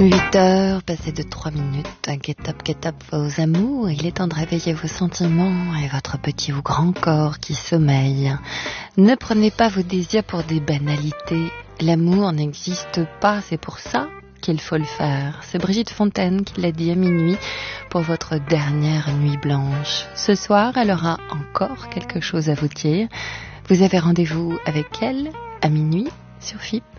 8h, passé de 3 minutes, get up vos amours, il est temps de réveiller vos sentiments et votre petit ou grand corps qui sommeille. Ne prenez pas vos désirs pour des banalités, l'amour n'existe pas, c'est pour ça qu'il faut le faire. C'est Brigitte Fontaine qui l'a dit à minuit pour votre dernière nuit blanche. Ce soir, elle aura encore quelque chose à vous dire. Vous avez rendez-vous avec elle à minuit sur FIP.